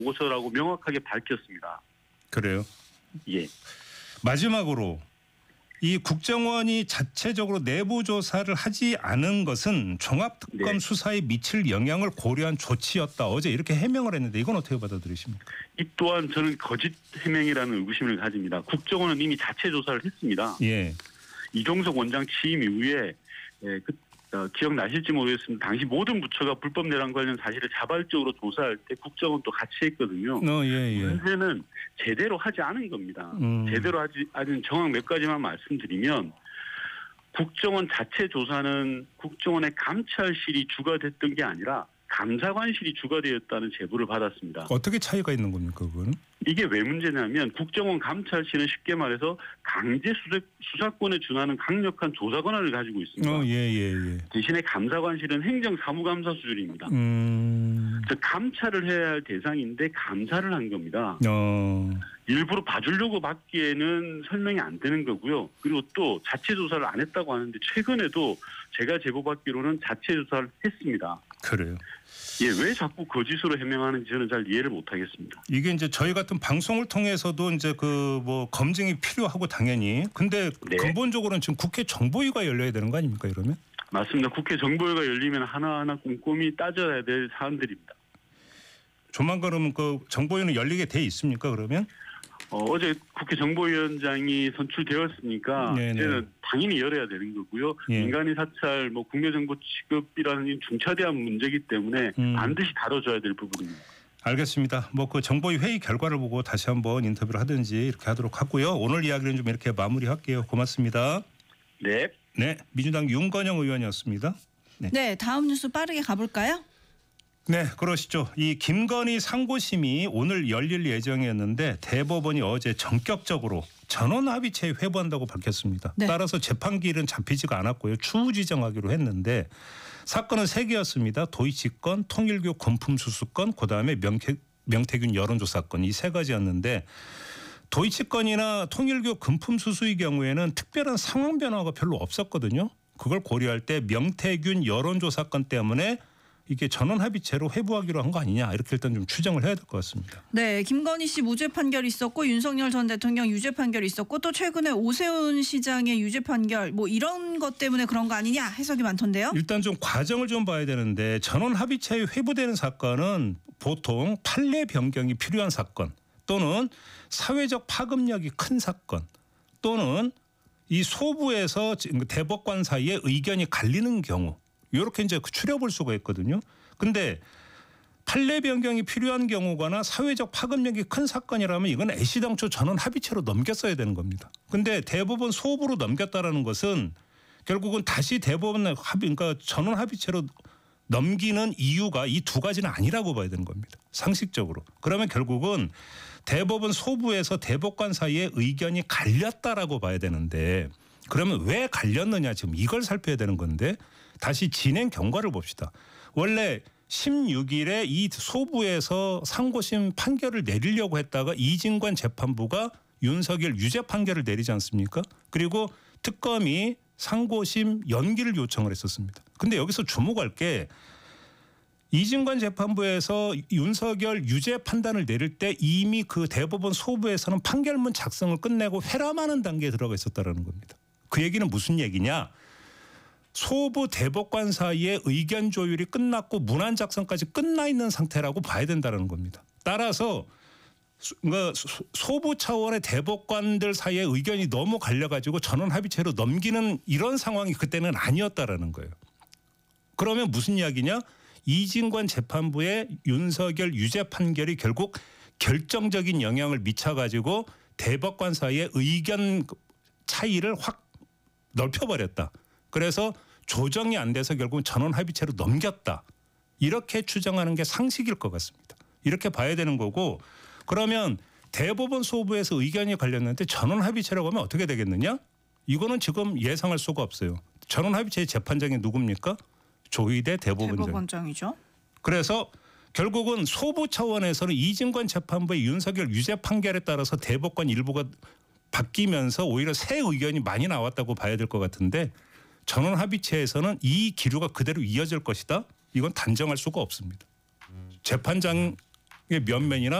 보고서라고 명확하게 밝혔습니다. 그래요. 예. 마지막으로 이 국정원이 자체적으로 내부 조사를 하지 않은 것은 종합특검 네. 수사에 미칠 영향을 고려한 조치였다. 어제 이렇게 해명을 했는데 이건 어떻게 받아들이십니까? 이 또한 저는 거짓 해명이라는 의구심을 가집니다. 국정원은 이미 자체 조사를 했습니다. 예. 이종석 원장 취임 이후에 기억나실지 모르겠습니다. 당시 모든 부처가 불법 내란 관련 사실을 자발적으로 조사할 때 국정원 또 같이 했거든요. 예. 문제는 제대로 하지 않은 겁니다. 제대로 하지 않은 정황 몇 가지만 말씀드리면 국정원 자체 조사는 국정원의 감찰실이 주가 됐던 게 아니라 감사관실이 주가 되었다는 제보를 받았습니다. 어떻게 차이가 있는 겁니까, 그거는? 이게 왜 문제냐면 국정원 감찰실은 쉽게 말해서 강제 수사권에 준하는 강력한 조사 권한을 가지고 있습니다. 예. 대신에 감사관실은 행정사무감사 수준입니다. 즉 감찰을 해야 할 대상인데 감사를 한 겁니다. 일부러 봐주려고 받기에는 설명이 안 되는 거고요. 그리고 또 자체 조사를 안 했다고 하는데 최근에도 제가 제보받기로는 자체 조사를 했습니다. 그래요. 예, 왜 자꾸 거짓으로 해명하는지 저는 잘 이해를 못하겠습니다. 이게 이제 저희 같은 방송을 통해서도 이제 검증이 필요하고 당연히 근데 네. 근본적으로는 지금 국회 정보위가 열려야 되는 거 아닙니까 이러면? 맞습니다. 국회 정보위가 열리면 하나하나 꼼꼼히 따져야 될 사안들입니다. 조만간 그러면 그 정보위는 열리게 돼 있습니까 그러면? 어제 국회 정보위원장이 선출되었으니까 이제는 당연히 열어야 되는 거고요. 예. 민간인 사찰, 국내정보 취급이라는 중차대한 문제이기 때문에 반드시 다뤄줘야 될 부분입니다. 알겠습니다. 그 정보위 회의 결과를 보고 다시 한번 인터뷰를 하든지 이렇게 하도록 하고요. 오늘 이야기는 좀 이렇게 마무리할게요. 고맙습니다. 네. 네, 민주당 윤건영 의원이었습니다. 네, 다음 뉴스 빠르게 가볼까요? 네, 그러시죠. 이 김건희 상고심이 오늘 열릴 예정이었는데 대법원이 어제 전격적으로 전원합의체에 회부한다고 밝혔습니다. 네. 따라서 재판기일은 잡히지가 않았고요. 추후 지정하기로 했는데 사건은 3개였습니다. 도이치 건, 통일교 금품수수 건, 그다음에 명태균 여론조사 건 이 3가지였는데 도이치 건이나 통일교 금품수수의 경우에는 특별한 상황 변화가 별로 없었거든요. 그걸 고려할 때 명태균 여론조사 건 때문에 이게 전원합의체로 회부하기로 한 거 아니냐 이렇게 일단 좀 추정을 해야 될 것 같습니다. 네, 김건희 씨 무죄 판결이 있었고 윤석열 전 대통령 유죄 판결이 있었고 또 최근에 오세훈 시장의 유죄 판결 이런 것 때문에 그런 거 아니냐 해석이 많던데요. 일단 좀 과정을 좀 봐야 되는데 전원합의체에 회부되는 사건은 보통 판례 변경이 필요한 사건 또는 사회적 파급력이 큰 사건 또는 이 소부에서 대법관 사이에 의견이 갈리는 경우 이렇게 이제 추려볼 수가 있거든요. 근데 판례 변경이 필요한 경우거나 사회적 파급력이 큰 사건이라면 이건 애시당초 전원 합의체로 넘겼어야 되는 겁니다. 근데 대법원 소부로 넘겼다라는 것은 결국은 다시 대법원 그러니까 전원 합의체로 넘기는 이유가 이 2가지는 아니라고 봐야 되는 겁니다. 상식적으로. 그러면 결국은 대법원 소부에서 대법관 사이에 의견이 갈렸다라고 봐야 되는데 그러면 왜 갈렸느냐 지금 이걸 살펴야 되는 건데 다시 진행 경과를 봅시다. 원래 16일에 이 소부에서 상고심 판결을 내리려고 했다가 이진관 재판부가 윤석열 유죄 판결을 내리지 않습니까? 그리고 특검이 상고심 연기를 요청을 했었습니다. 근데 여기서 주목할 게 이진관 재판부에서 윤석열 유죄 판단을 내릴 때 이미 그 대법원 소부에서는 판결문 작성을 끝내고 회람하는 단계에 들어가 있었다는 겁니다. 그 얘기는 무슨 얘기냐? 소부 대법관 사이에 의견 조율이 끝났고 문안 작성까지 끝나 있는 상태라고 봐야 된다는 겁니다. 따라서 소부 차원의 대법관들 사이에 의견이 너무 갈려가지고 전원 합의체로 넘기는 이런 상황이 그때는 아니었다라는 거예요. 그러면 무슨 이야기냐? 이진관 재판부의 윤석열 유죄 판결이 결국 결정적인 영향을 미쳐가지고 대법관 사이에 의견 차이를 확 넓혀버렸다. 그래서 조정이 안 돼서 결국은 전원 합의체로 넘겼다. 이렇게 추정하는 게 상식일 것 같습니다. 이렇게 봐야 되는 거고 그러면 대법원 소부에서 의견이 갈렸는데 전원 합의체라고 하면 어떻게 되겠느냐? 이거는 지금 예상할 수가 없어요. 전원 합의체의 재판장이 누굽니까? 조희대 대법원장이죠. 그래서 결국은 소부 차원에서는 이진관 재판부의 윤석열 유죄 판결에 따라서 대법관 일부가 바뀌면서 오히려 새 의견이 많이 나왔다고 봐야 될 것 같은데 전원 합의체에서는 이 기류가 그대로 이어질 것이다. 이건 단정할 수가 없습니다. 재판장이 이게 면면이나